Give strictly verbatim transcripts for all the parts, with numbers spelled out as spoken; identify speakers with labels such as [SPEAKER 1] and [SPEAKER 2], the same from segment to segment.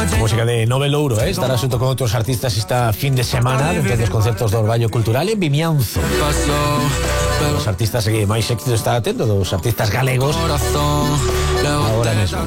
[SPEAKER 1] Música de Nobel Ouro, eh? Estará xunto con outros artistas esta fin de semana dentro dos concertos do Orballo Cultural en Vimianzo. Os artistas que máis éxito está atendo dos artistas galegos agora mesmo.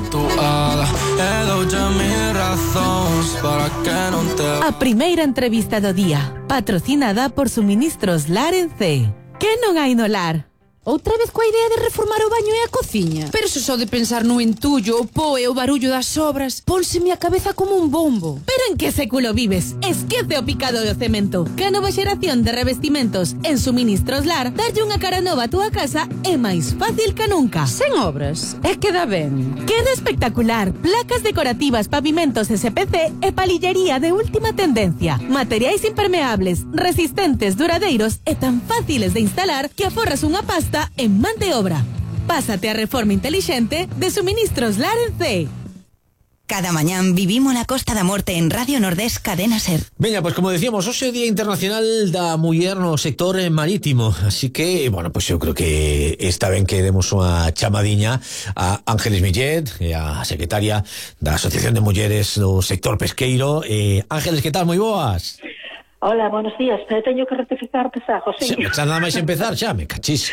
[SPEAKER 2] A primeira entrevista do día, patrocinada por Suministros Lar en C. Que non hai no lar?
[SPEAKER 3] Outra vez coa idea de reformar o baño e a cociña? Pero se só de pensar no entullo, o po e o barullo das obras, pónseme a cabeza como un bombo.
[SPEAKER 2] Pero en que século vives? Esquece o picado do cemento. Que a nova xeración de revestimentos en Suministros Lar darlle unha cara nova a túa casa é máis fácil que nunca.
[SPEAKER 3] Sen obras, é que dá ben.
[SPEAKER 2] Queda espectacular. Placas decorativas, pavimentos S P C e palillería de última tendencia. Materiais impermeables, resistentes, duradeiros e tan fáciles de instalar que aforras unha pasta en man de obra. Pásate a reforma intelixente de Suministros Lar en C.
[SPEAKER 4] Cada mañán vivimos la Costa da Morte en Radio Nordés Cadena Ser.
[SPEAKER 1] Veña, pues como decíamos, hoxe é o Día Internacional da Muller no sector marítimo, así que, bueno, pues eu creo que está ben que demos unha chamadiña a Ángeles Millet, a secretaria da Asociación de Mulleres do sector pesqueiro. eh, Ángeles, que tal? Moi boas.
[SPEAKER 5] Hola, buenos días, pero teño que rectificar pesar, José.
[SPEAKER 1] Xa, xa nada máis empezar, xa, me cachis.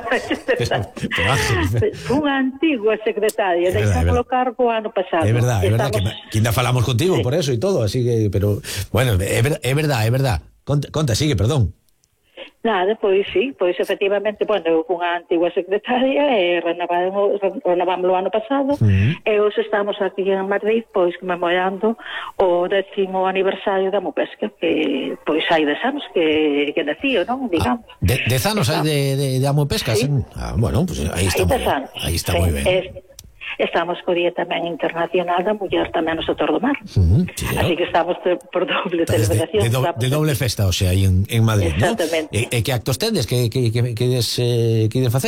[SPEAKER 5] Fun a antigua secretaria, deixamos o cargo ano pasado.
[SPEAKER 1] É verdad, é verdad,
[SPEAKER 5] Estamos...
[SPEAKER 1] que, que ainda falamos contigo, sí, por eso e todo, así que, pero, bueno, é, ver, é verdad, é verdad. Conta, conta, sigue, perdón.
[SPEAKER 5] Nada, pois sí, pois efectivamente, bueno, eu fun a antigua secretaria e renovamos, renovamos o ano pasado, uh-huh. E hoxe estamos aquí en Madrid, pois conmemorando o décimo aniversario da Mupesca, que pois hai dez anos que, que nació, non? Digamos.
[SPEAKER 1] Ah, de, dez anos hai de, de, de Mupesca, sí. Ah, bueno, pues aí está moi ben. Aí está sí, moi ben. Es,
[SPEAKER 5] Estamos co Día tamén internacional da Muller tamén no sector do mar.
[SPEAKER 1] Uh-huh, sí,
[SPEAKER 5] así que estamos de, por doble celebración.
[SPEAKER 1] De, de, do, de doble festa, o sea, aí en, en Madrid, ¿no?
[SPEAKER 5] Exactamente.
[SPEAKER 1] E, e que actos tendes? Que, que, que, que, des, eh, que des facer?